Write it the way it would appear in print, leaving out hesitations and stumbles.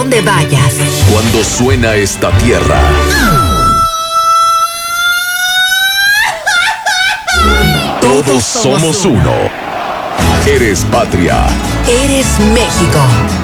Donde vayas. Cuando suena esta tierra, todos somos uno. Eres patria. Eres México.